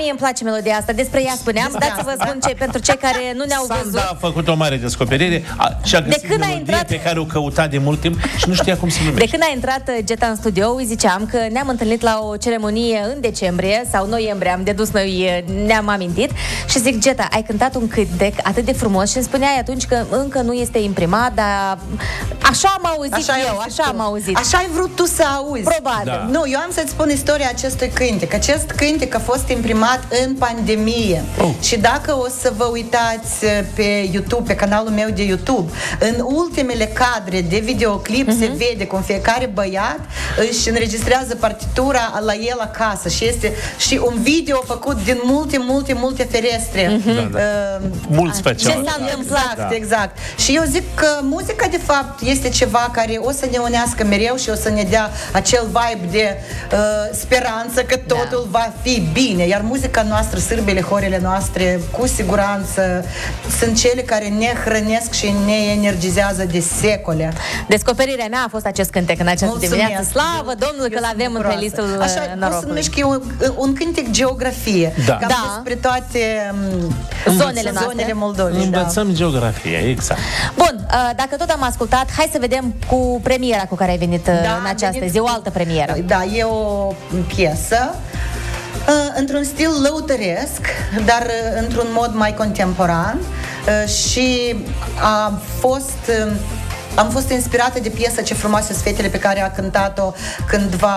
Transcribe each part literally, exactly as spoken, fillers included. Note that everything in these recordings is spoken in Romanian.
îmi place melodia asta, despre ea spuneam. Dați să vă spun ce, pentru cei care nu ne-au văzut. Sanda a făcut o mare descoperire a, și a găsit De când a melodia intrat- pe care o căuta de mult timp și nu știa cum se numește. De când a intrat Geta în studio, îi ziceam că ne-am întâlnit la o ceremonie în decembrie sau noiembrie, am dedus noi, ne-am amintit și zic, Geta, ai cântat un cântec atât de frumos și îmi spuneai atunci că încă nu este imprimat, dar așa am auzit Așa ai eu, auzit așa tu. am auzit. Așa ai vrut tu să auzi. Probabil. Da. Nu, eu am să-ți spun istoria acestui cântec. Acest cântec a fost imprimat în pandemie. Oh. Și dacă o să vă uitați pe YouTube, pe canalul meu de YouTube, în ultimele cadre de videoclip uh-huh. se vede cum fiecare băiat își înregistrează partitura la el acasă și este și un video făcut din multe, multe, multe ferestre. Uh-huh. Da, da. Uh, Mulți făceau. Ce s-a întâmplat? Exact, da. exact. Și eu zic că muzica, de fapt, este ceva care o să ne unească mereu și o să ne dea acel vibe de uh, speranță că totul da. va fi bine. Iar muzica noastră, sârbele, horele noastre, cu siguranță, sunt cele care ne hrănesc și ne energizează de secole. Descoperirea mea a fost acest cântec în această Mulțumesc. dimineață. Slavă Domnului că l-avem în playlistul Așa, norocului. o să numesc că e un, un cântec geografie. Da. Cam Da. despre toate um, Zonele noastre. zonele Moldovei. Da. Învățăm geografie, exact. Bun, uh, dacă tot am ascultat, hai să vedem cu premiera cu care ai venit uh, Da, în am această venit zi, o cu- altă premieră. Da, e o piesă uh, într-un stil lăutăresc, dar uh, într-un mod mai contemporan uh, și a fost... Uh, am fost inspirată de piesa Ce frumoase sunt fetele pe care a cântat-o cândva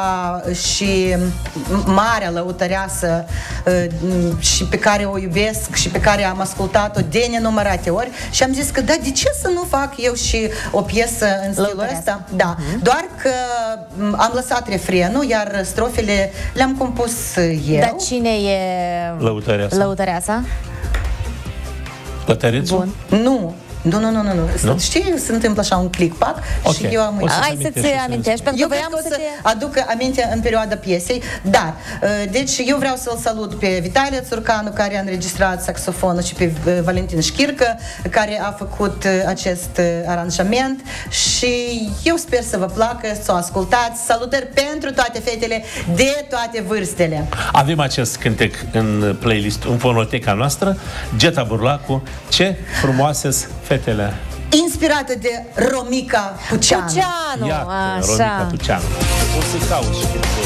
și marea lăutăreasă uh, și pe care o iubesc și pe care am ascultat-o de nenumărate ori și am zis că da, de ce să nu fac eu și o piesă în stilul Lăutăreasă. ăsta? Da, uh-huh. doar că m, am lăsat refrenul, iar strofele le-am compus eu. Dar cine e Lăutăreasa. Lăutăreasa? Lătărețul? Bun. Nu. Nu, nu, nu, nu, nu. Nu? Știi, se întâmplă așa un click-pack Ok. și eu am O să- Hai amintești să-ți și să amintești, pentru Eu că cred voiam că o să să te... aduc aminte în perioada piesei, dar, uh, deci eu vreau să-l salut pe Vitalia Țurcanu, care a înregistrat saxofonul, și pe uh, Valentin Șchircă, care a făcut uh, acest uh, aranjament și eu sper să vă placă, să o ascultați. Salutări pentru toate fetele de toate vârstele. Avem acest cântec în playlist, în fonoteca noastră. Geta Burlacu, Ce frumoase-s fetele. Inspirată de Romica Puceanu. Puceanu, Iată, așa. Romica Tuceanu. O să caut și